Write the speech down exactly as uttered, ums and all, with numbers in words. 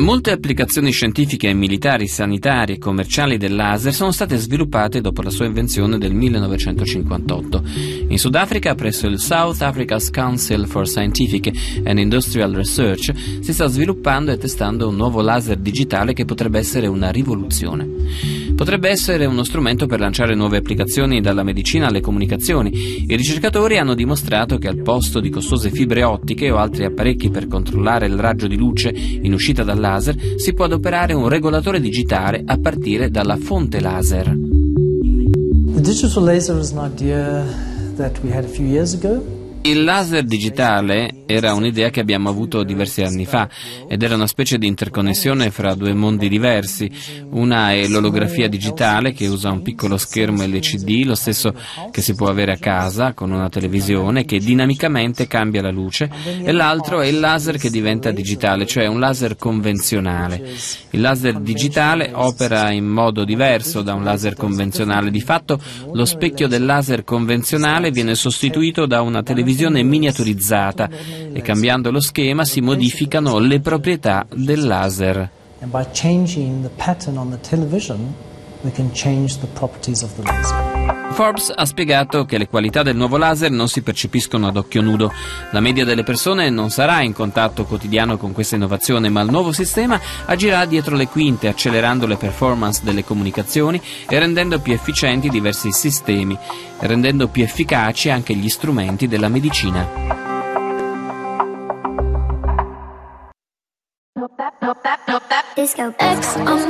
Molte applicazioni scientifiche, militari, sanitarie e commerciali del laser sono state sviluppate dopo la sua invenzione del millenovecentocinquantotto. In Sudafrica, presso il South Africa's Council for Scientific and Industrial Research, si sta sviluppando e testando un nuovo laser digitale che potrebbe essere una rivoluzione. Potrebbe essere uno strumento per lanciare nuove applicazioni dalla medicina alle comunicazioni. I ricercatori hanno dimostrato che al posto di costose fibre ottiche o altri apparecchi per controllare il raggio di luce in uscita dal laser, si può adoperare un regolatore digitale a partire dalla fonte laser. The digital laser is an idea that we had a few years ago. Il laser digitale era un'idea che abbiamo avuto diversi anni fa ed era una specie di interconnessione fra due mondi diversi. Una è l'olografia digitale, che usa un piccolo schermo L C D, lo stesso che si può avere a casa con una televisione, che dinamicamente cambia la luce, e l'altro è il laser che diventa digitale, cioè un laser convenzionale. Il laser digitale opera in modo diverso da un laser convenzionale. Di fatto lo specchio del laser convenzionale viene sostituito da una televisione miniaturizzata e cambiando lo schema si modificano le proprietà del laser. And by changing the pattern on the television, we can change the properties of the laser. Forbes ha spiegato che le qualità del nuovo laser non si percepiscono ad occhio nudo. La media delle persone non sarà in contatto quotidiano con questa innovazione, ma il nuovo sistema agirà dietro le quinte, accelerando le performance delle comunicazioni e rendendo più efficienti diversi sistemi, e rendendo più efficaci anche gli strumenti della medicina. Disco.